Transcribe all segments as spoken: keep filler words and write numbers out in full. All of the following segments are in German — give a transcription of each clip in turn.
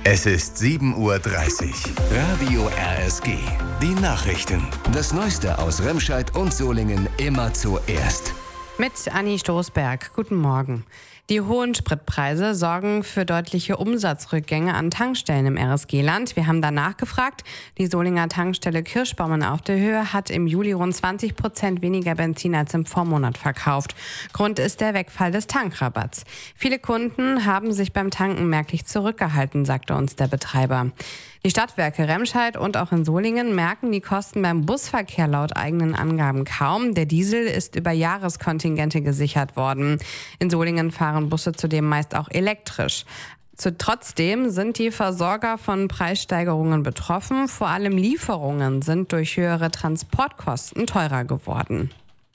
Es ist sieben Uhr dreißig. Radio R S G. Die Nachrichten. Das Neueste aus Remscheid und Solingen immer zuerst. Mit Anni Stoßberg. Guten Morgen. Die hohen Spritpreise sorgen für deutliche Umsatzrückgänge an Tankstellen im R S G-Land. Wir haben danach gefragt. Die Solinger Tankstelle Kirschbaum auf der Höhe hat im Juli rund zwanzig Prozent weniger Benzin als im Vormonat verkauft. Grund ist der Wegfall des Tankrabatts. Viele Kunden haben sich beim Tanken merklich zurückgehalten, sagte uns der Betreiber. Die Stadtwerke Remscheid und auch in Solingen merken die Kosten beim Busverkehr laut eigenen Angaben kaum. Der Diesel ist über Jahreskontingente gesichert worden. In Solingen fahren Busse zudem meist auch elektrisch. Trotzdem sind die Versorger von Preissteigerungen betroffen. Vor allem Lieferungen sind durch höhere Transportkosten teurer geworden.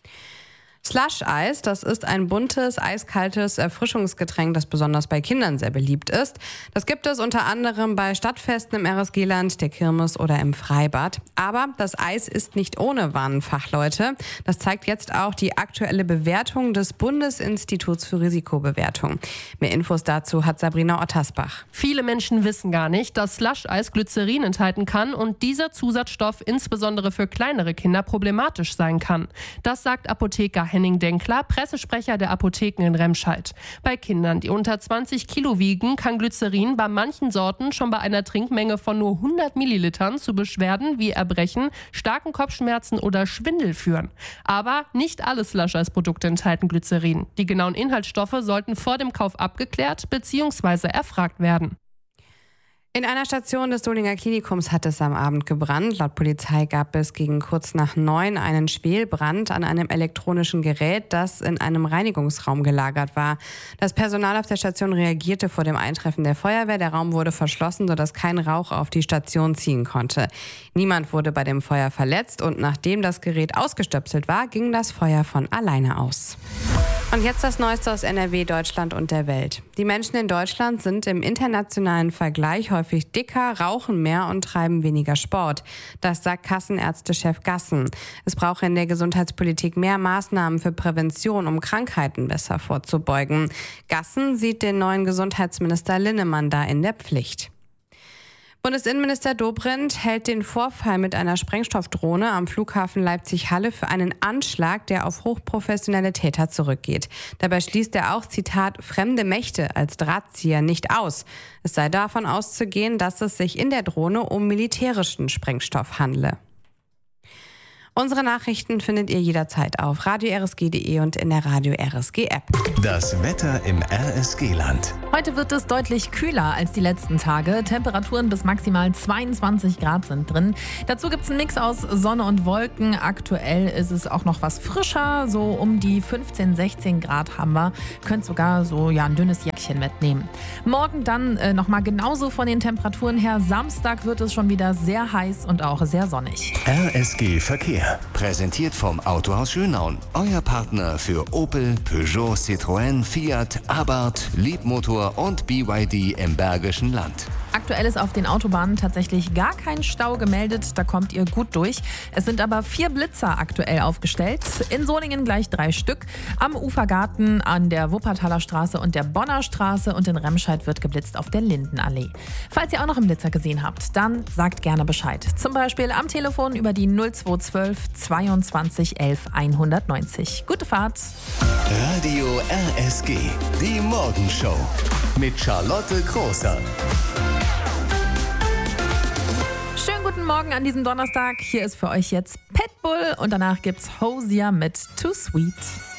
Slush-Eis, das ist ein buntes, eiskaltes Erfrischungsgetränk, das besonders bei Kindern sehr beliebt ist. Das gibt es unter anderem bei Stadtfesten im R S G-Land, der Kirmes oder im Freibad. Aber das Eis ist nicht ohne, warnen Fachleute. Das zeigt jetzt auch die aktuelle Bewertung des Bundesinstituts für Risikobewertung. Mehr Infos dazu hat Sabrina Ottersbach. Viele Menschen wissen gar nicht, dass Slush-Eis Glycerin enthalten kann und dieser Zusatzstoff insbesondere für kleinere Kinder problematisch sein kann. Das sagt Apotheker Henning Denkler, Pressesprecher der Apotheken in Remscheid. Bei Kindern, die unter zwanzig Kilo wiegen, kann Glycerin bei manchen Sorten schon bei einer Trinkmenge von nur hundert Millilitern zu Beschwerden wie Erbrechen, starken Kopfschmerzen oder Schwindel führen. Aber nicht alle Slush-Eis-Produkte enthalten Glycerin. Die genauen Inhaltsstoffe sollten vor dem Kauf abgeklärt bzw. erfragt werden. In einer Station des Solinger Klinikums hat es am Abend gebrannt. Laut Polizei gab es gegen kurz nach neun einen Schwelbrand an einem elektronischen Gerät, das in einem Reinigungsraum gelagert war. Das Personal auf der Station reagierte vor dem Eintreffen der Feuerwehr. Der Raum wurde verschlossen, sodass kein Rauch auf die Station ziehen konnte. Niemand wurde bei dem Feuer verletzt und nachdem das Gerät ausgestöpselt war, ging das Feuer von alleine aus. Und jetzt das Neueste aus N R W, Deutschland und der Welt. Die Menschen in Deutschland sind im internationalen Vergleich häufig dicker, rauchen mehr und treiben weniger Sport. Das sagt Kassenärztechef Gassen. Es brauche in der Gesundheitspolitik mehr Maßnahmen für Prävention, um Krankheiten besser vorzubeugen. Gassen sieht den neuen Gesundheitsminister Linnemann da in der Pflicht. Bundesinnenminister Dobrindt hält den Vorfall mit einer Sprengstoffdrohne am Flughafen Leipzig-Halle für einen Anschlag, der auf hochprofessionelle Täter zurückgeht. Dabei schließt er auch, Zitat, fremde Mächte als Drahtzieher nicht aus. Es sei davon auszugehen, dass es sich in der Drohne um militärischen Sprengstoff handle. Unsere Nachrichten findet ihr jederzeit auf radio r s g punkt d e und in der Radio R S G App. Das Wetter im R S G-Land. Heute wird es deutlich kühler als die letzten Tage. Temperaturen bis maximal zweiundzwanzig Grad sind drin. Dazu gibt es einen Mix aus Sonne und Wolken. Aktuell ist es auch noch was frischer. So um die fünfzehn, sechzehn Grad haben wir. Könnt sogar so ja, ein dünnes Jäckchen mitnehmen. Morgen dann äh, nochmal genauso von den Temperaturen her. Samstag wird es schon wieder sehr heiß und auch sehr sonnig. R S G Verkehr. Präsentiert vom Autohaus Schönaun. Euer Partner für Opel, Peugeot, Citroën, Fiat, Abarth, Leapmotor und B Y D im Bergischen Land. Aktuell ist auf den Autobahnen tatsächlich gar kein Stau gemeldet, da kommt ihr gut durch. Es sind aber vier Blitzer aktuell aufgestellt. In Solingen gleich drei Stück. Am Ufergarten, an der Wuppertaler Straße und der Bonner Straße und in Remscheid wird geblitzt auf der Lindenallee. Falls ihr auch noch einen Blitzer gesehen habt, dann sagt gerne Bescheid. Zum Beispiel am Telefon über die null zwei eins zwei zweiundzwanzig elf hundertneunzig. Gute Fahrt! Radio R S G, die Morgenshow mit Charlotte Großer. Schönen guten Morgen an diesem Donnerstag. Hier ist für euch jetzt Pitbull und danach gibt's Hosier mit Too Sweet.